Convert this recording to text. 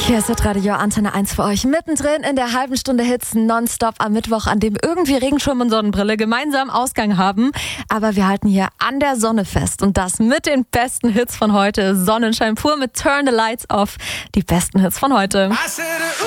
Hier ist Radio Antenne 1 für euch. Mittendrin in der halben Stunde Hits nonstop am Mittwoch, an dem irgendwie Regenschirm und Sonnenbrille gemeinsam Ausgang haben. Aber wir halten hier an der Sonne fest. Und das mit den besten Hits von heute. Sonnenschein pur mit Turn the Lights Off. Die besten Hits von heute.